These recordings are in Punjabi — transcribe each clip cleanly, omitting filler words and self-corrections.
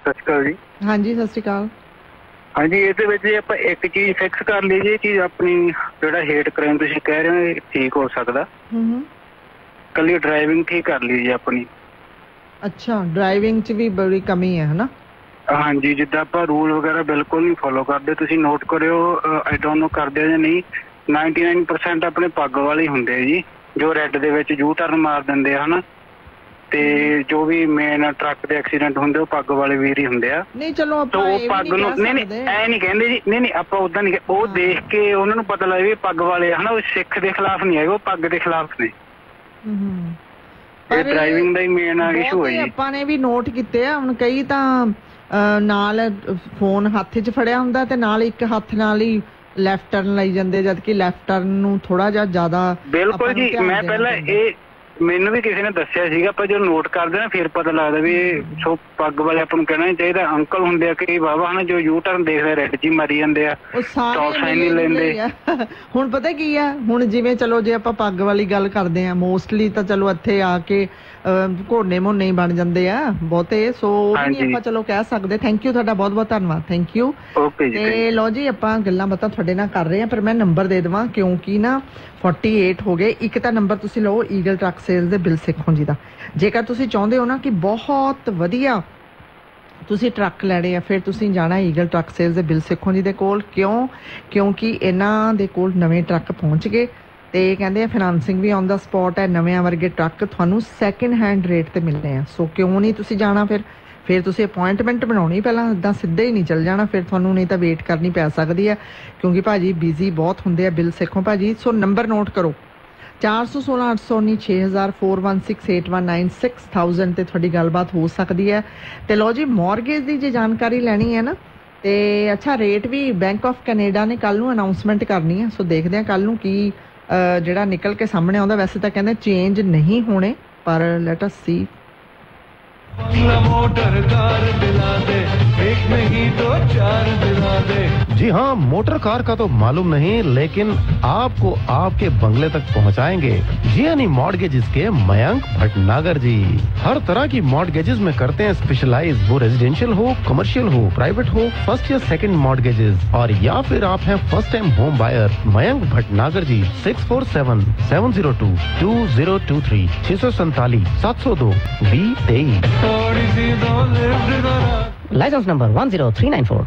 ਸਤਿ ਸ਼੍ਰੀ ਅਕਾਲ ਜੀ। ਹਾਂਜੀ ਸਤਿ ਸ਼੍ਰੀ ਅਕਾਲ। ਹਾਂਜੀ, ਇਹਦੇ ਵਿੱਚ ਜੇ ਆਪਾਂ ਇੱਕ ਚੀਜ਼ ਫਿਕਸ ਕਰ ਲਈ ਜੀ, ਚੀਜ਼ ਆਪਣੀ ਜਿਹੜਾ ਹੇਟ ਕ੍ਰਾਈਮ ਤੁਸੀਂ ਕਹਿ ਰਹੇ ਹੋ ਇਹ ਠੀਕ ਹੋ ਸਕਦਾ। ਕੱਲੀ ਡਰਾਈਵਿੰਗ ਠੀਕ ਕਰ ਲਈ ਜੀ ਆਪਣੀ। ਅੱਛਾ, ਡਰਾਈਵਿੰਗ 'ਚ ਵੀ ਬੜੀ ਕਮੀ ਹੈ ਹਨਾ। ਹਾਂਜੀ, ਜਿੱਦਾਂ ਆਪਾਂ ਰੂਲ ਵਗੈਰਾ ਬਿਲਕੁਲ ਨਹੀਂ ਫੋਲੋ ਕਰਦੇ। ਤੁਸੀਂ ਨੋਟ ਕਰਿਓ, ਆਈ ਡੋਂਟ ਨੋ ਕਰਦੇ ਜਾਂ ਨਹੀਂ, 99% ਆਪਣੇ ਪੱਗ ਵਾਲੇ ਹੁੰਦੇ ਆ ਜੀ, ਜੋ ਰੈੱਡ ਦੇ ਵਿੱਚ ਯੂ ਟਰਨ ਮਾਰ ਦਿੰਦੇ ਆ ਹਨਾ। ਤੇ ਜੋ ਵੀ ਮੇਨ ਟਰੱਕ ਦੇ ਐਕਸੀਡੈਂਟ ਹੁੰਦੇ ਉਹ ਪੱਗ ਵਾਲੇ ਵੀਰ ਹੀ ਹੁੰਦੇ ਆ। ਨਹੀਂ ਚਲੋ ਆਪਾਂ ਉਹ ਪੱਗ ਨੂੰ ਨਹੀਂ ਐ ਨਹੀਂ ਕਹਿੰਦੇ ਜੀ, ਨਹੀਂ ਆਪਾਂ ਉਦਾਂ ਨਹੀਂ, ਉਹ ਦੇਖ ਕੇ ਉਹਨਾਂ ਨੂੰ ਪਤਾ ਲੱਗੇ ਵੀ ਪੱਗ ਵਾਲੇ ਹਨਾ, ਉਹ ਸਿੱਖ ਦੇ ਖਿਲਾਫ ਨਹੀਂ ਹੈਗੇ, ਉਹ ਪੱਗ ਦੇ ਖਿਲਾਫ ਨੇ। ਡਰਾਈਵਿੰਗ ਦਾ ਹੀ ਮੇਨ ਇਸ਼ੂ ਹੈ ਜੀ। ਆਪਾਂ ਨੇ ਵੀ ਨੋਟ ਕੀਤੇ ਆ ਹੁਣ, ਕਈ ਤਾਂ ਨਾਲ ਫੋਨ ਹੱਥ 'ਚ ਫੜਿਆ ਹੁੰਦਾ ਤੇ ਨਾਲ ਇੱਕ ਹੱਥ ਨਾਲ ਹੀ ਲੈਫਟ ਟਰਨ ਲਈ ਜਾਂਦੇ, ਜਦ ਕਿ ਲੈਫਟ ਟਰਨ ਨੂੰ ਥੋੜਾ ਜਿਹਾ ਜ਼ਿਆਦਾ। ਬਿਲਕੁਲ ਜੀ, ਮੈਂ ਪਹਿਲਾਂ ਇਹ ਮੈਨੂੰ ਵੀ ਕਿਸੇ ਨੇ ਦੱਸਿਆ ਸੀਗਾ, ਪਰ ਜਦੋਂ ਨੋਟ ਕਰਦੇ ਨਾ ਫਿਰ ਪਤਾ ਲੱਗਦਾ ਵੀ ਸੋ ਪੱਗ ਵਾਲੇ ਆਪਾਂ ਨੂੰ ਕਹਿਣਾ ਨਹੀਂ ਚਾਹੀਦਾ। ਅੰਕਲ ਹੁੰਦੇ ਆ ਕਈ ਬਾਬਾ ਹਨਾ, ਜੋ ਯੂ ਟਰਨ ਦੇਖਦੇ ਰੈੱਡ 'ਚ ਹੀ ਮਾਰੀ ਜਾਂਦੇ ਆ, ਸਟਾਪ ਸਾਈਨ ਨਹੀਂ ਲੈਂਦੇ। ਹੁਣ ਪਤਾ ਕੀ ਆ, ਹੁਣ ਜਿਵੇਂ ਚਲੋ ਜੇ ਆਪਾਂ ਪੱਗ ਵਾਲੀ ਗੱਲ ਕਰਦੇ ਆ, ਮੋਸਟਲੀ ਤਾਂ ਚਲੋ ਇੱਥੇ ਆ ਕੇ ਘੋਨੇ ਮੋਨੇ ਹੀ ਬਣ ਜਾਂਦੇ ਆ ਬਹੁਤੇ, ਸੋ ਉਹ ਵੀ ਨਹੀਂ ਆਪਾਂ ਚਲੋ ਕਹਿ ਸਕਦੇ। ਥੈਂਕ ਯੂ, ਤੁਹਾਡਾ ਬਹੁਤ ਬਹੁਤ ਧੰਨਵਾਦ, ਥੈਂਕ ਯੂ। ਤੇ ਲਓ ਜੀ, ਆਪਾਂ ਗੱਲਾਂ ਬਾਤਾਂ ਤੁਹਾਡੇ ਨਾਲ ਕਰ ਰਹੇ ਆ, ਪਰ ਮੈਂ ਨੰਬਰ ਦੇ ਦੇਵਾਂ ਕਿਉਂਕਿ ਨਾ 48 ਹੋ ਗਏ। ਇੱਕ ਤਾਂ ਨੰਬਰ ਤੁਸੀਂ ਲਓ ਈਗਲ ਟਰੱਕ ਸੇਲਸ ਦੇ ਬਿਲ ਸੇਖੋਂ ਜੀ ਦਾ। ਜੇਕਰ ਤੁਸੀਂ ਚਾਹੁੰਦੇ ਹੋ ਨਾ ਕਿ ਬਹੁਤ ਵਧੀਆ ਤੁਸੀਂ ਟਰੱਕ ਲੈਣੇ ਆ, ਫਿਰ ਤੁਸੀਂ ਜਾਣਾ ਈਗਲ ਟਰੱਕ ਸੇਲਸ ਦੇ ਬਿਲ ਸੇਖੋਂ ਜੀ ਦੇ ਕੋਲ। ਕਿਉਂਕਿ ਇਹਨਾਂ ਦੇ ਕੋਲ ਨਵੇਂ ਟਰੱਕ ਪਹੁੰਚ ਗਏ ਤੇ ਕਹਿੰਦੇ ਆ ਫਾਈਨਾਂਸਿੰਗ ਵੀ ਔਨ ਦਾ ਸਪੌਟ ਹੈ। ਨਵਿਆਂ ਵਰਗੇ ਟਰੱਕ ਤੁਹਾਨੂੰ ਸੈਕਿੰਡ ਹੈਂਡ ਰੇਟ ਤੇ ਮਿਲਣੇ ਆ, ਸੋ ਕਿਉਂ ਨਹੀਂ ਤੁਸੀਂ ਜਾਣਾ। ਫਿਰ ਤੁਸੀਂ ਅਪੁਆਇੰਟਮੈਂਟ ਬਣਾਉਣੀ ਪਹਿਲਾਂ, ਇੱਦਾਂ ਸਿੱਧਾ ਹੀ ਨਹੀਂ ਚੱਲ ਜਾਣਾ ਫਿਰ ਤੁਹਾਨੂੰ, ਨਹੀਂ ਤਾਂ ਵੇਟ ਕਰਨੀ ਪੈ ਸਕਦੀ ਹੈ ਕਿਉਂਕਿ ਭਾਜੀ ਬਿਜ਼ੀ ਬਹੁਤ ਹੁੰਦੇ ਆ ਬਿਲ ਸੇਖੋਂ ਭਾਜੀ। ਸੋ ਨੰਬਰ ਨੋਟ ਕਰੋ 416 819 6000 416 8196 6000 ਤੇ ਤੁਹਾਡੀ ਗੱਲਬਾਤ ਹੋ ਸਕਦੀ ਹੈ। ਤੇ ਲਓ ਜੀ, ਮੌਰਗੇਜ ਦੀ ਜੇ ਜਾਣਕਾਰੀ ਲੈਣੀ ਹੈ ਨਾ ਤੇ ਅੱਛਾ rate we bank of Canada ਨੇ ਕੱਲ ਨੂੰ ਅਨਾਉਂਸਮੈਂਟ ਕਰਨੀ ਹੈ, ਸੋ ਦੇਖਦੇ ਹਾਂ ਕੱਲ ਨੂੰ ਕੀ ਜਿਹੜਾ ਨਿਕਲ ਕੇ ਸਾਹਮਣੇ ਆਉਂਦਾ। ਵੈਸੇ ਤਾਂ ਕਹਿੰਦੇ ਚੇਂਜ ਨਹੀਂ ਹੋਣੇ, ਪਰ ਲੈਟ ਅਸ ਸੀ। मोटर कार दिला दे, एक नहीं दो चार दिला दे। जी हाँ, मोटर कार का तो मालूम नहीं, लेकिन आपको आपके बंगले तक पहुँचाएंगे जियानी मॉर्गेजेस के मयंक भटनागर जी। हर तरह की मॉर्गेजेस में करते हैं स्पेशलाइज, वो रेजिडेंशियल हो, कमर्शियल हो, प्राइवेट हो, फर्स्ट या सेकंड मॉर्गेजेस, और या फिर आप हैं first time home buyer. Mayank Bhatnagar जी 6477022023 647 702 2023। Licence number 10394।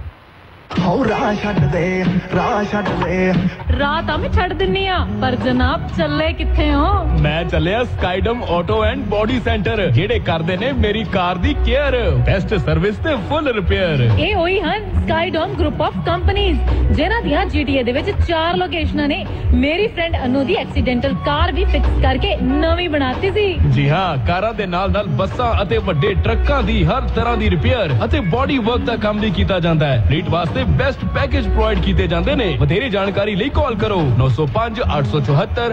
ਰਾਹ ਤਾਂ ਮੈਂ ਛੱਡ ਦਿੰਨੀ ਆ, ਪਰ ਜਨਾਬ ਚੱਲੇ ਕਿੱਥੇ ਹੋ? ਮੈਂ ਚੱਲਿਆ ਸਕਾਈਡਮ ਆਟੋ ਐਂਡ ਬੋਡੀ ਸੈਂਟਰ, ਜਿਹੜੇ ਕਰਦੇ ਨੇ ਮੇਰੀ ਕਾਰ ਦੀ ਕੇਅਰ, ਬੈਸਟ ਸਰਵਿਸ ਤੇ ਫੁੱਲ ਰਿਪੇਅਰ। ਇਹ ਉਹੀ ਹਨ ਸਕਾਈਡਮ ਗਰੁੱਪ ਆਫ ਕੰਪਨੀਆਂ, ਜਿਨ੍ਹਾਂ ਦੀਆਂ GTA ਦੇ ਵਿੱਚ 4 ਲੋਕੇਸ਼ਨਾਂ ਨੇ। ਮੇਰੀ ਫਰੈਂਡ ਅਨੂ ਦੀ ਐਕਸੀਡੈਂਟਲ ਕਾਰ ਵੀ ਫਿਕਸ ਕਰਕੇ ਨਵੀਂ ਬਣਾਤੀ ਸੀ। ਜੀ ਹਾਂ, ਕਾਰਾਂ ਦੇ ਨਾਲ ਨਾਲ ਬੱਸਾਂ ਅਤੇ ਵੱਡੇ ਟਰੱਕਾਂ ਦੀ ਹਰ ਤਰ੍ਹਾਂ ਦੀ ਰਿਪੇਅਰ ਅਤੇ ਬੋਡੀ ਵਰਕ ਦਾ ਕੰਮ ਵੀ ਕੀਤਾ ਜਾਂਦਾ ਹੈ। ਫਲੀਟ ਵਾਸਤੇ ਬੈਸਟ ਪੈਕੇਜ ਪ੍ਰੋਵਾਈਡ ਕੀਤੇ ਜਾਂਦੇ ਨੇ। ਵਧੇਰੇ ਜਾਣਕਾਰੀ ਲਈ ਕਾਲ ਕਰੋ 905 874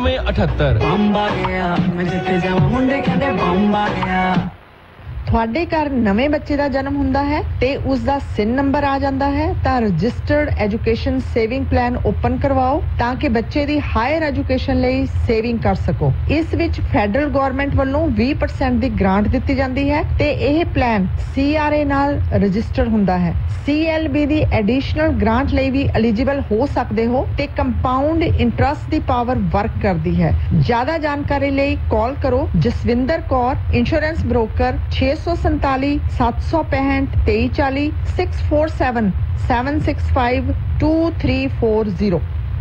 9878। ਤੁਹਾਡੇ ਘਰ ਨਵੇਂ ਬੱਚੇ ਦਾ ਜਨਮ ਹੁੰਦਾ ਹੈ ਤੇ ਉਸ ਦਾ SIN ਨੰਬਰ ਆ ਜਾਂਦਾ ਹੈ ਤਾਂ registered education saving plan open ਕਰਵਾਓ ਤਾਂ ਕਿ ਬੱਚੇ ਦੀ ਹਾਇਰ ਐਜੂਕੇਸ਼ਨ ਲਈ ਸੇਵਿੰਗ ਕਰ ਸਕੋ। ਇਸ ਵਿੱਚ ਫੈਡਰਲ ਗਵਰਨਮੈਂਟ ਵੱਲੋਂ 20% ਦੀ ਗ੍ਰਾਂਟ ਦਿੱਤੀ ਜਾਂਦੀ ਹੈ ਤੇ ਇਹ ਪਲਾਨ CRA ਨਾਲ ਰਜਿਸਟਰਡ ਹੁੰਦਾ ਹੈ। CLB ਦੀ ਐਡੀਸ਼ਨਲ ਗ੍ਰਾਂਟ ਲਈ ਵੀ ਐਲੀਜੀਬਲ ਹੋ ਸਕਦੇ ਹੋ ਤੇ ਕੰਪਾਊਂਡ ਇੰਟਰਸਟ ਦੀ ਪਾਵਰ ਵਰਕ ਕਰਦੀ ਹੈ। ਜ਼ਿਆਦਾ ਜਾਣਕਾਰੀ ਲਈ ਕਾਲ ਕਰੋ Jaswinder Kaur, insurance broker 647 765 2340 647 765 2340।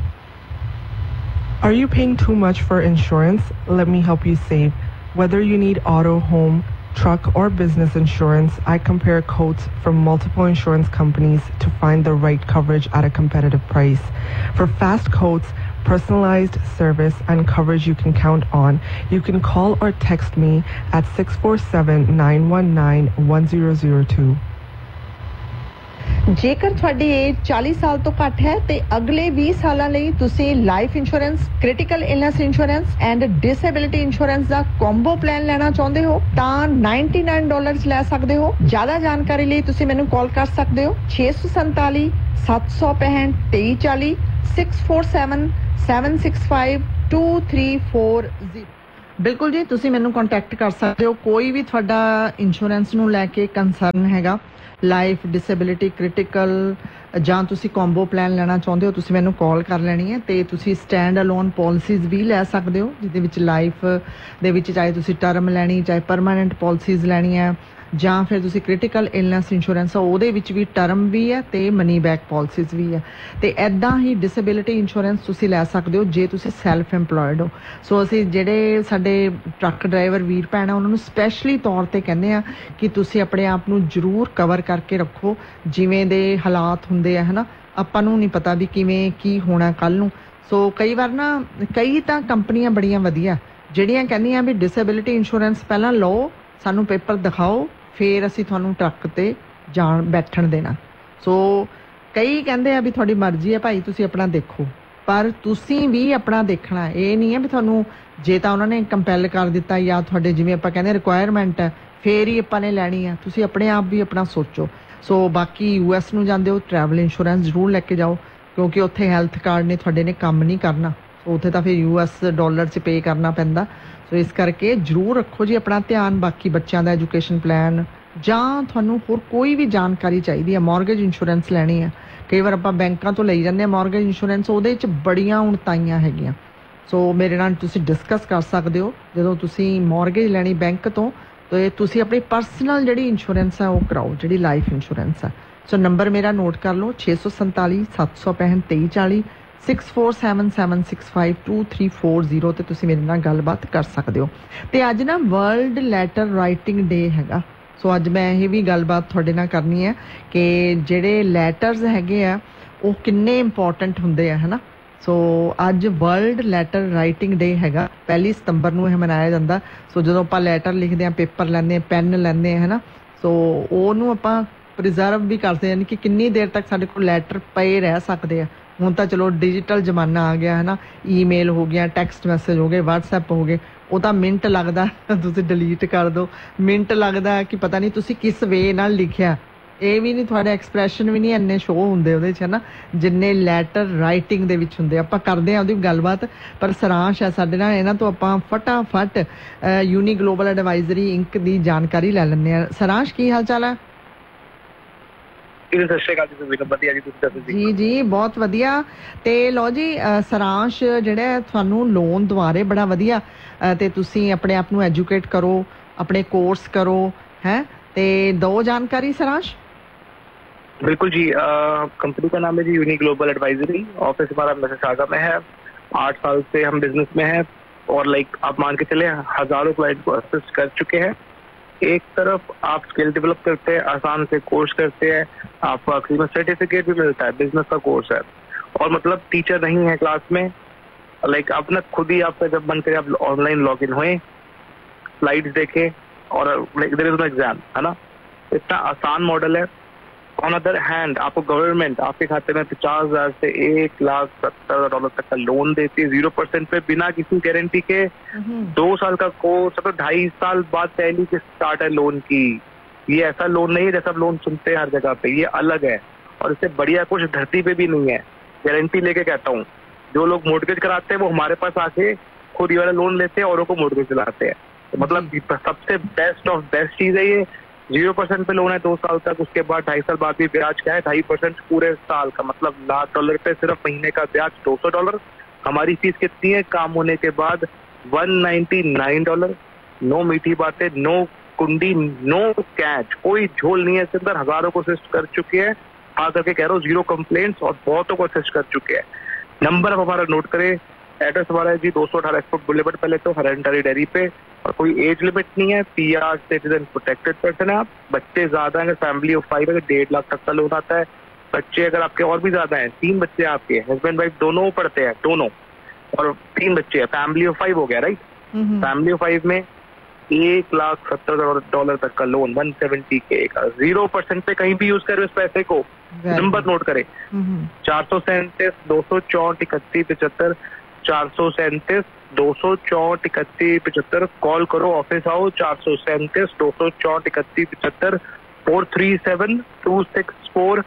Are you paying too much for insurance? Let me help you save. Whether you need auto, home, truck, or business insurance, I compare quotes from multiple insurance companies to find the right coverage at a competitive price. For fast quotes, personalized service, and coverage you can count on, you can call or text me at 647-919-1002. ਜੇਕਰ ਤੁਹਾਡੀ ਏਜ 40 ਸਾਲ ਤੋਂ ਘੱਟ ਹੈ ਤੇ ਅਗਲੇ 20 ਸਾਲਾਂ ਲਈ ਤੁਸੀਂ life insurance, critical illness insurance and disability insurance the combo plan ਲੈਣਾ ਚਾਹੁੰਦੇ ਹੋ ਤਾਂ $99 ਲੈ ਸਕਦੇ ਹੋ। ਜ਼ਿਆਦਾ ਜਾਣਕਾਰੀ ਲਈ ਤੁਸੀਂ ਮੈਨੂੰ ਕਾਲ ਕਰ ਸਕਦੇ ਹੋ 647 765 2340 647 765 2340। ਬਿਲਕੁਲ ਜੀ, ਤੁਸੀਂ ਮੈਨੂੰ ਕੰਟੈਕਟ ਕਰ ਸਕਦੇ ਹੋ। ਕੋਈ ਵੀ ਤੁਹਾਡਾ ਇੰਸ਼ੋਰੈਂਸ ਨੂੰ ਲੈ ਕੇ ਕੰਸਰਨ ਹੈਗਾ, ਲਾਈਫ, ਡਿਸੇਬਿਲਿਟੀ, ਕ੍ਰਿਟੀਕਲ ਜਾਂ ਤੁਸੀਂ ਕੰਬੋ ਪਲਾਨ ਲੈਣਾ ਚਾਹੁੰਦੇ ਹੋ, ਤੁਸੀਂ ਮੈਨੂੰ ਕਾਲ ਕਰ ਲੈਣੀ ਹੈ। ਤੇ ਤੁਸੀਂ ਸਟੈਂਡ ਅਲੋਨ ਪਾਲਿਸੀਜ਼ ਵੀ ਲੈ ਸਕਦੇ ਹੋ, ਜਿਹਦੇ ਵਿੱਚ ਲਾਈਫ ਦੇ ਵਿੱਚ ਚਾਹੇ ਤੁਸੀਂ ਟਰਮ ਲੈਣੀ, ਚਾਹੇ ਪਰਮਾਨੈਂਟ ਪਾਲਿਸੀਜ਼ ਲੈਣੀ ਹੈ, ਜਾਂ ਫਿਰ ਤੁਸੀਂ ਕ੍ਰਿਟੀਕਲ ਇਲਨੈਸ ਇੰਸ਼ੋਰੈਂਸ ਆ ਉਹਦੇ ਵਿੱਚ ਵੀ ਟਰਮ ਵੀ ਹੈ ਤੇ ਮਨੀ ਬੈਕ ਪਾਲਿਸੀਜ਼ ਵੀ ਹੈ। ਤੇ ਐਦਾਂ ਹੀ ਡਿਸੇਬਿਲਿਟੀ ਇੰਸ਼ੋਰੈਂਸ ਤੁਸੀਂ ਲੈ ਸਕਦੇ ਹੋ ਜੇ ਤੁਸੀਂ ਸੈਲਫ ਇੰਪਲੋਇਡ ਹੋ। ਸੋ ਅਸੀਂ ਜਿਹੜੇ ਸਾਡੇ ਟਰੱਕ ਡਰਾਈਵਰ ਵੀਰ ਭੈਣ ਆ ਉਹਨਾਂ ਨੂੰ ਸਪੈਸ਼ਲੀ ਤੌਰ ਤੇ ਕਹਿੰਦੇ ਆ ਕਿ ਤੁਸੀਂ ਆਪਣੇ ਆਪ ਨੂੰ ਜ਼ਰੂਰ ਕਵਰ ਕਰਕੇ ਰੱਖੋ, ਜਿਵੇਂ ਦੇ ਹਾਲਾਤ ਹੁੰਦੇ ਆ, ਹੈ ਨਾ, ਆਪਾਂ ਨੂੰ ਨਹੀਂ ਪਤਾ ਵੀ ਕਿਵੇਂ ਕੀ ਹੋਣਾ ਕੱਲ੍ਹ ਨੂੰ। ਸੋ ਕਈ ਵਾਰ ਨਾ ਕਈ ਤਾਂ ਕੰਪਨੀਆਂ ਬੜੀਆਂ ਵਧੀਆ ਜਿਹੜੀਆਂ ਕਹਿੰਦੀਆਂ ਵੀ ਡਿਸੇਬਿਲਿਟੀ ਇੰਸ਼ੋਰੈਂਸ ਪਹਿਲਾਂ ਲਓ, ਸਾਨੂੰ ਪੇਪਰ ਦਿਖਾਓ, ਫਿਰ ਅਸੀਂ ਤੁਹਾਨੂੰ ਟਰੱਕ ਤੇ ਬੈਠਣ ਦੇਣਾ। ਸੋ ਕਈ ਕਹਿੰਦੇ ਆ ਵੀ ਤੁਹਾਡੀ ਮਰਜ਼ੀ ਹੈ ਭਾਈ, ਤੁਸੀਂ ਆਪਣਾ ਦੇਖੋ, ਪਰ ਤੁਸੀਂ ਵੀ ਆਪਣਾ ਦੇਖਣਾ। ਇਹ ਨਹੀਂ ਹੈ ਵੀ ਤੁਹਾਨੂੰ ਜੇ ਤਾਂ ਉਹਨਾਂ ਨੇ ਕੰਪੈਲ ਕਰ ਦਿੱਤਾ ਜਾਂ ਤੁਹਾਡੇ ਜਿਵੇਂ ਆਪਾਂ ਕਹਿੰਦੇ ਰਿਕੁਆਇਰਮੈਂਟ ਹੈ ਫੇਰ ਹੀ ਆਪਾਂ ਨੇ ਲੈਣੀ ਆ, ਤੁਸੀਂ ਆਪਣੇ ਆਪ ਵੀ ਆਪਣਾ ਸੋਚੋ। ਸੋ ਬਾਕੀ US ਨੂੰ ਜਾਂਦੇ ਹੋ ਟਰੈਵਲ ਇੰਸ਼ੋਰੈਂਸ ਜ਼ਰੂਰ ਲੈ ਕੇ ਜਾਓ, ਕਿਉਂਕਿ ਉੱਥੇ ਹੈਲਥ ਕਾਰਡ ਨੇ ਤੁਹਾਡੇ ਨੇ ਕੰਮ ਨਹੀਂ ਕਰਨਾ। ਸੋ ਉੱਥੇ ਤਾਂ ਫਿਰ US ਡਾਲਰ 'ਚ ਪੇ ਕਰਨਾ ਪੈਂਦਾ। ਸੋ ਇਸ ਕਰਕੇ ਜ਼ਰੂਰ ਰੱਖੋ ਜੀ ਆਪਣਾ ਧਿਆਨ। ਬਾਕੀ ਬੱਚਿਆਂ ਦਾ ਐਜੂਕੇਸ਼ਨ ਪਲਾਨ ਜਾਂ ਤੁਹਾਨੂੰ ਹੋਰ ਕੋਈ ਵੀ ਜਾਣਕਾਰੀ ਚਾਹੀਦੀ ਹੈ, ਮੌਰਗੇਜ ਇੰਸ਼ੋਰੈਂਸ ਲੈਣੀ ਹੈ, ਕਈ ਵਾਰ ਆਪਾਂ ਬੈਂਕਾਂ ਤੋਂ ਲਈ ਜਾਂਦੇ ਹਾਂ ਮੌਰਗੇਜ ਇੰਸ਼ੋਰੈਂਸ, ਉਹਦੇ 'ਚ ਬੜੀਆਂ ਉਣਤਾਈਆਂ ਹੈਗੀਆਂ। ਸੋ ਮੇਰੇ ਨਾਲ ਤੁਸੀਂ ਡਿਸਕਸ ਕਰ ਸਕਦੇ ਹੋ ਜਦੋਂ ਤੁਸੀਂ ਮੌਰਗੇਜ ਲੈਣੀ ਬੈਂਕ ਤੋਂ, ਤੇ ਤੁਸੀਂ ਆਪਣੀ ਪਰਸਨਲ ਜਿਹੜੀ ਇੰਸ਼ੋਰੈਂਸ ਹੈ ਉਹ ਕਰਾਓ, ਜਿਹੜੀ ਲਾਈਫ ਇੰਸ਼ੋਰੈਂਸ ਹੈ। ਸੋ ਨੰਬਰ ਮੇਰਾ ਨੋਟ ਕਰ ਲਓ 647 765 2340 6477652340 ਤੇ ਤੁਸੀਂ ਮੇਰੇ ਨਾਲ ਗੱਲਬਾਤ ਕਰ ਸਕਦੇ ਹੋ। ਤੇ ਅੱਜ ਨਾ ਵਰਲਡ ਲੈਟਰ ਰਾਈਟਿੰਗ ਡੇ ਹੈਗਾ। ਸੋ ਅੱਜ ਮੈਂ ਇਹ ਵੀ ਗੱਲਬਾਤ ਤੁਹਾਡੇ ਨਾਲ ਕਰਨੀ ਹੈ ਕਿ ਜਿਹੜੇ ਲੈਟਰਸ ਹੈਗੇ ਆ ਉਹ ਕਿੰਨੇ ਇੰਪੋਰਟੈਂਟ ਹੁੰਦੇ ਆ, ਹੈ ਨਾ। ਸੋ ਅੱਜ ਵਰਲਡ ਲੈਟਰ ਰਾਈਟਿੰਗ ਡੇ ਹੈਗਾ, 1 ਸਤੰਬਰ ਨੂੰ ਇਹ ਮਨਾਇਆ ਜਾਂਦਾ। ਸੋ ਜਦੋਂ ਆਪਾਂ ਲੈਟਰ ਲਿਖਦੇ ਹਾਂ, ਪੇਪਰ ਲੈਂਦੇ ਹਾਂ, ਪੈਨ ਲੈਂਦੇ ਹਾਂ, ਹੈ ਨਾ, ਸੋ ਉਹਨੂੰ ਆਪਾਂ ਪ੍ਰੀਜ਼ਰਵ ਵੀ ਕਰਦੇ ਹਾਂ ਕਿ ਕਿੰਨੀ ਦੇਰ ਤੱਕ ਸਾਡੇ ਕੋਲ ਲੈਟਰ ਪਏ ਰਹਿ ਸਕਦੇ ਆ। ਹੁਣ ਤਾਂ ਚਲੋ ਡਿਜੀਟਲ ਜ਼ਮਾਨਾ ਆ ਗਿਆ, ਹੈ ਨਾ, ਈਮੇਲ ਹੋ ਗਿਆ, ਟੈਕਸਟ ਮੈਸੇਜ ਹੋ ਗਏ, WhatsApp ਹੋ ਗਏ, ਉਹ ਤਾਂ ਮਿੰਟ ਲੱਗਦਾ ਤੁਸੀਂ ਡਿਲੀਟ ਕਰ ਦਿਓ, ਮਿੰਟ ਲੱਗਦਾ ਕਿ ਪਤਾ ਨਹੀਂ ਤੁਸੀਂ ਕਿਸ ਵੇ ਨਾਲ ਲਿਖਿਆ, ਇਹ ਵੀ ਨਹੀਂ, ਤੁਹਾਡੇ ਐਕਸਪ੍ਰੈਸ਼ਨ ਵੀ ਨਹੀਂ ਇੰਨੇ ਸ਼ੋਅ ਹੁੰਦੇ ਉਹਦੇ 'ਚ, ਹੈ ਨਾ, ਜਿੰਨੇ ਲੈਟਰ ਰਾਈਟਿੰਗ ਦੇ ਵਿੱਚ ਹੁੰਦੇ। ਆਪਾਂ ਕਰਦੇ ਹਾਂ ਉਹਦੀ ਗੱਲਬਾਤ, ਪਰ ਸਾਰਾਂਸ਼ ਹੈ ਸਾਡੇ ਨਾਲ, ਇਹਨਾਂ ਤੋਂ ਆਪਾਂ ਫਟਾਫਟ ਯੂਨੀ ਗਲੋਬਲ ਐਡਵਾਈਜ਼ਰੀ ਇੰਕ ਦੀ ਜਾਣਕਾਰੀ ਲੈ ਲੈਂਦੇ ਹਾਂ। ਸਾਰਾਂਸ਼, ਕੀ ਹਾਲ ਚਾਲ ਹੈ? ਜੀ ਜੀ ਬਹੁਤ ਵਧੀਆ। ਤੇ ਲਓ ਜੀ, ਸਾਰਾਂਸ਼ ਜਿਹੜਾ ਤੁਹਾਨੂੰ ਲੋਨ ਦੁਆਰੇ ਬੜਾ ਵਧੀਆ, ਤੇ ਤੁਸੀਂ ਆਪਣੇ ਆਪ ਨੂੰ ਐਜੂਕੇਟ ਕਰੋ, ਆਪਣੇ ਕੋर्स करो, है, ते दो जानकारी सारांश। बिल्कुल जी, कंपनी का नाम है जी यूनी ग्लोबल एडवाइजरी, ऑफिस हमारा मिसिसागा में है, 8 साल से हम बिजनेस में हैं और आप मान के चले हजारों क्लाइंट को असिस्ट कर चुके हैं। एक तरफ आप स्किल डेवलप करते हैं, आसान से कोर्स करते हैं, आपको आखिरी में सर्टिफिकेट भी मिलता है, बिजनेस का कोर्स है, और मतलब टीचर नहीं है क्लास में, आप ना खुद ही आपका जब मन करे आप ऑनलाइन लॉग इन हुए, स्लाइड्स देखे और देयर इज नो एग्जाम, है ना। इतना आसान मॉडल है। ऑन अदर हैंड आपको गवर्नमेंट आपके खाते में 50,000 से $1,70,000 तक का लोन देती है 0% पे, बिना किसी गारंटी के। 2 साल का कोर्स, तो 2.5 साल बाद पहली किस्त स्टार्ट है लोन की। ये ऐसा लोन नहीं है जैसा लोन सुनते हैं हर जगह पे, ये अलग है और इससे बढ़िया कुछ धरती पे भी नहीं है। गारंटी लेके कहता हूँ, जो लोग मोर्टगेज कराते हैं वो हमारे पास आके खुद ये वाला लोन लेते हैं, औरों को मोर्टगेज दिलाते हैं। तो मतलब सबसे बेस्ट ऑफ बेस्ट चीज है ये। 0% पे लोन है 2 साल तक, उसके बाद 2.5 साल बाद भी ब्याज क्या है 2.5% पूरे साल का, मतलब $1,00,000 पे सिर्फ महीने का ब्याज $200। हमारी फीस कितनी है? काम होने के बाद $199। नो मीठी बातें, नो कुंडी, नो कैच, कोई झोल नहीं है इसके अंदर। हजारों को असिस्ट कर चुके हैं, आ करके कह रहा हूँ 0 कंप्लेंट्स, और बहुतों को असिस्ट कर चुके हैं। नंबर आप हमारा नोट करें, एड्रेस हमारा है जी 218 एक्सपोर्ट बुलेवर्ड, पहले तो हरेंटरी डेयरी पे, और कोई एज लिमिट नहीं है, PR सिटीजन प्रोटेक्टेड पर्सन है आप। बच्चे ज्यादा है, फैमिली ऑफ 5 है, 1.5 लाख तक का लोन आता है। बच्चे अगर आपके और भी ज्यादा हैं, 3 बच्चे आपके, हस्बैंड वाइफ दोनों पढ़ते हैं, दोनों, और 3 बच्चे हैं, फैमिली ऑफ 5 हो गया, राइट। फैमिली ऑफ 5 में $1,70,000 तक का लोन, 170K का, 0% पे कहीं भी यूज करें उस पैसे को। नंबर नोट करें, 437 264 31 75, 437 264 31 75। कॉल करो, ऑफिस आओ, 437 264 31 75, 437 264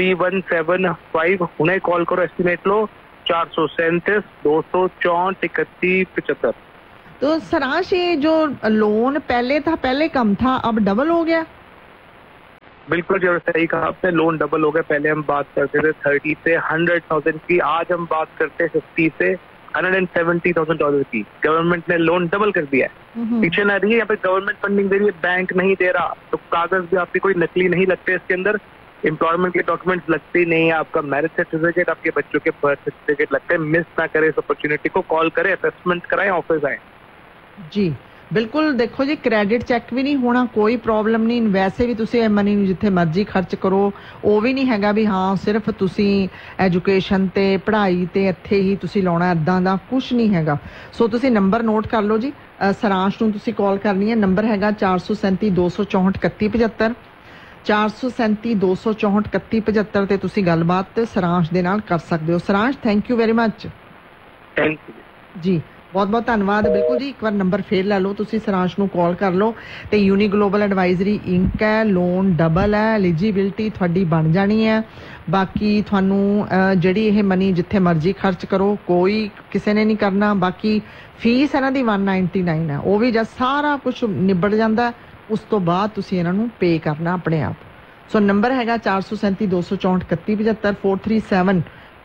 3175। उन्हें कॉल करो, एस्टिमेट लो, 437 264 31 75। तो सरांश ये जो लोन पहले कम था, अब डबल हो गया? बिल्कुल जी, सही कहा आपने, लोन डबल हो गया। पहले हम बात करते थे 30 से 100,000 की, आज हम बात करते हैं 50 से $170,000 की। गवर्नमेंट ने लोन डबल कर दिया है। पीछे ना रही है, यहाँ पे गवर्नमेंट फंडिंग दे रही है, बैंक नहीं दे रहा, तो कागज भी आपके कोई नकली नहीं लगते इसके अंदर, एम्प्लॉयमेंट के डॉक्यूमेंट्स लगते ही नहीं है, आपका मैरिज सर्टिफिकेट, आपके बच्चों के बर्थ सर्टिफिकेट लगते हैं। मिस ना करें इस अपॉर्चुनिटी को, कॉल करें, असेसमेंट कराएं, ऑफिस आए। जी बिल्कुल, देखो जी क्रेडिट चैक भी नहीं होना, कोई प्रॉब्लम नहीं, वैसे भी तुसी मनी जिथे मर्जी खर्च करो, वो भी नहीं हैगा भी हाँ सिर्फ तुसी एजुकेशन ते पढ़ाई ते इत्थे ही तुसी लाउणा, इदां दा कुछ नहीं हैगा। सो तुसी नंबर नोट कर लो जी, सरांश नूं तुसी कॉल करनी है, नंबर हैगा 437 264 31 75, 437 264 31 75 ते तुसी गलबात सरांश दे नाल कर सकदे हो। Saransh thank you very much. Thank you जी, बहुत बहुत धन्यवाद। बिल्कुल जी, एक बार नंबर फिर ले लो, तुसी सरांश नूं कॉल कर लो। ते यूनी ग्लोबल एडवाइजरी इंक है, लोन डबल है, एलिजिबिलिटी थोड़ी बन जानी है। बाकी थानू जिहड़ी ये मनी जिथे मर्जी खर्च करो, कोई किसी ने नहीं करना। बाकी फीस इन्हां दी 199 है, वो भी जब सारा कुछ निबड़ जाता है उस तो बाद तुसी इन्हां नूं पे करना अपने आप। सो नंबर हैगा 437 264 31 75 437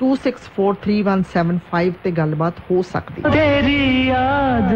2643 ਤੇ ਗੱਲਬਾਤ ਹੋ ਸਕਦੀ ਹੈ। ਤੇਰੀ ਯਾਦ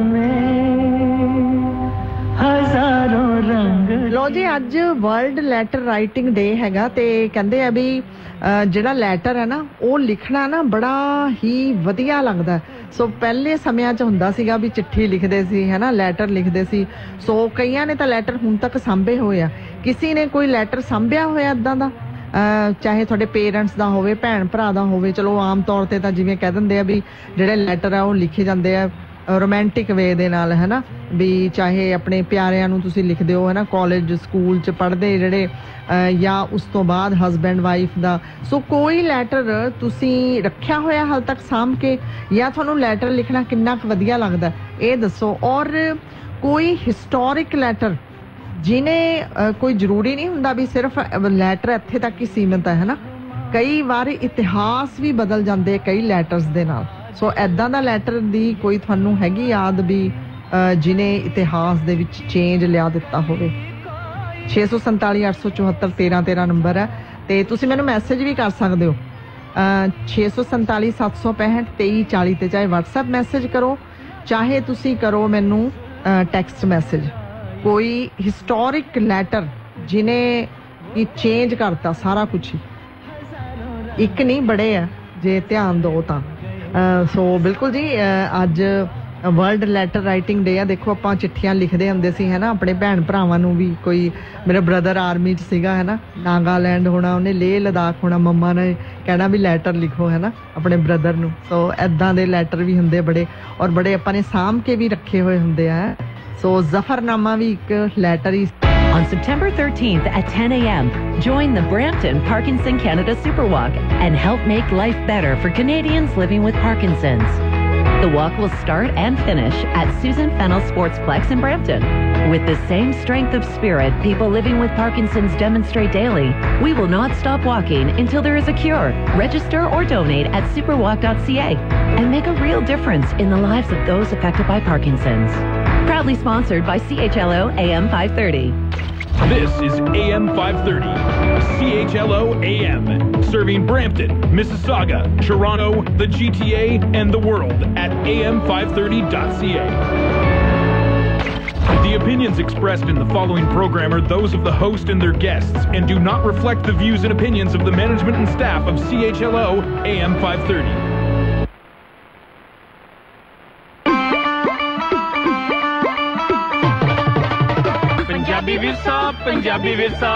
में ਹਜ਼ਾਰਾਂ ਰੰਗ। ਲੋ ਜੀ, ਅੱਜ ਵਰਲਡ ਲੈਟਰ ਰਾਈਟਿੰਗ ਡੇ ਹੈਗਾ ਤੇ ਕਹਿੰਦੇ ਆ ਵੀ ਜਿਹੜਾ ਲੈਟਰ ਹੈ ਨਾ ਉਹ ਲਿਖਣਾ ਨਾ ਬੜਾ ਹੀ ਵਧੀਆ ਲੱਗਦਾ। ਸੋ ਪਹਿਲੇ ਸਮਿਆਂ 'ਚ ਹੁੰਦਾ ਸੀਗਾ ਵੀ ਚਿੱਠੀ ਲਿਖਦੇ ਸੀ, ਹੈ ਨਾ, ਲੈਟਰ ਲਿਖਦੇ ਸੀ। ਸੋ ਕਈਆਂ ਨੇ ਤਾਂ ਲੈਟਰ ਹੁਣ ਤੱਕ ਸਾਂਭੇ ਹੋਏ ਆ। ਕਿਸੇ ਨੇ ਕੋਈ ਲੈਟਰ ਸਾਂਭਿਆ ਹੋਇਆ ਇੱਦਾਂ ਦਾ, ਚਾਹੇ ਤੁਹਾਡੇ ਪੇਰੈਂਟਸ ਦਾ ਹੋਵੇ, ਭੈਣ ਭਰਾ ਦਾ ਹੋਵੇ। ਚਲੋ ਆਮ ਤੌਰ ਤੇ ਤਾਂ ਜਿਵੇਂ ਕਹਿ ਦਿੰਦੇ ਆ ਵੀ ਜਿਹੜੇ ਲੈਟਰ ਆ ਉਹ ਲਿਖੇ ਜਾਂਦੇ ਆ ਰੋਮਾਂਟਿਕ ਵੇ ਦੇ ਨਾਲ, ਹੈ ਨਾ, ਵੀ ਚਾਹੇ ਆਪਣੇ ਪਿਆਰਿਆਂ ਨੂੰ ਤੁਸੀਂ ਲਿਖਦੇ ਹੋ, ਹੈ ਨਾ, ਕਾਲਜ ਸਕੂਲ 'ਚ ਪੜ੍ਹਦੇ ਜਿਹੜੇ, ਜਾਂ ਉਸ ਤੋਂ ਬਾਅਦ ਹਸਬੈਂਡ ਵਾਈਫ ਦਾ। ਸੋ ਕੋਈ ਲੈਟਰ ਤੁਸੀਂ ਰੱਖਿਆ ਹੋਇਆ ਹਾਲ ਤੱਕ ਸਾਂਭ ਕੇ, ਜਾਂ ਤੁਹਾਨੂੰ ਲੈਟਰ ਲਿਖਣਾ ਕਿੰਨਾ ਕੁ ਵਧੀਆ ਲੱਗਦਾ ਇਹ ਦੱਸੋ। ਔਰ ਕੋਈ ਹਿਸਟੋਰਿਕ ਲੈਟਰ जिन्हें कोई जरूरी नहीं हुंदा भी सिर्फ लैटर इत्थे तक ही सीमित है ना, कई बार इतिहास भी बदल जाते कई लैटर्स दे नाल। सो ऐदां दा लैटर दी कोई तुहानूं हैगी याद भी जिन्हें इतिहास दे विच चेंज लिया दिता होवे? 647 874 13 13 नंबर है, ते तुसीं मैनूं मैसेज भी कर सकदे हो 647 765 23 40 ते, चाहे WhatsApp मैसेज करो, चाहे तुसीं करो मैनूं टैक्सट मैसेज। कोई हिस्टोरिक लैटर जिन्हें कि चेंज करता सारा कुछ ही, एक नहीं बड़े है जे ध्यान दो तां। सो बिल्कुल जी, अज वर्ल्ड लैटर राइटिंग डे है। देखो आपां चिट्ठियां लिखदे हुंदे सी, है ना, अपने भैन भरावां नूं भी। कोई मेरा ब्रदर आर्मी च सीगा, है ना, नागालैंड होना, उन्हें लेह लद्दाख होना, मम्मा ने कहना भी लैटर लिखो, है ना, अपने ब्रदर नूं। सो ऐदां दे लैटर भी हुंदे बड़े, और बड़े आपां ने साम के भी रखे हुए हुंदे आ। So Zafarnama भी एक letter he. On September 13th at 10 a.m., join the Brampton Parkinson Canada Superwalk and help make life better for Canadians living with Parkinson's. The walk will start and finish at Susan Fennell Sportsplex in Brampton. With the same strength of spirit people living with Parkinson's demonstrate daily, we will not stop walking until there is a cure. Register or donate at superwalk.ca and make a real difference in the lives of those affected by Parkinson's. Proudly sponsored by CHLO AM 530. This is AM 530, CHLO AM, serving Brampton, Mississauga, Toronto, the GTA, and the world at am530.ca. The opinions expressed in the following program are those of the host and their guests and do not reflect the views and opinions of the management and staff of CHLO AM 530. Punjabi Virsa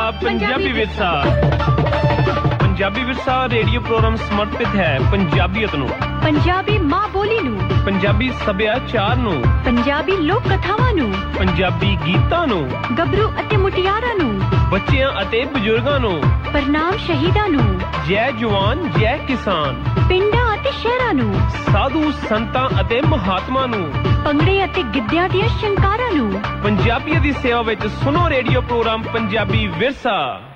Punjabi Virsa radio programme समर्पित है पंजाबीयत नूं, पंजाबी मां बोली नूं, पंजाबी सभ्याचार नूं, पंजाबी लोक कथावां नूं, पंजाबी गीतां नूं, गबरू अते मुटियारां नूं, बच्चियां अते बुजुर्गां नूं, प्रणाम शहीदां नूं, जय जवान जय किसान, पिंडां अते शहरां नूं, साधु संतां अते महात्मा नूं, पंगड़े अते गिद्धियां ਦੀਆਂ ਸ਼ੰਕਾਰਾਂ ਨੂੰ। ਪੰਜਾਬੀਆਂ ਦੀ ਸੇਵਾ ਵਿੱਚ ਸੁਣੋ ਰੇਡੀਓ ਪ੍ਰੋਗਰਾਮ ਪੰਜਾਬੀ ਵਿਰਸਾ।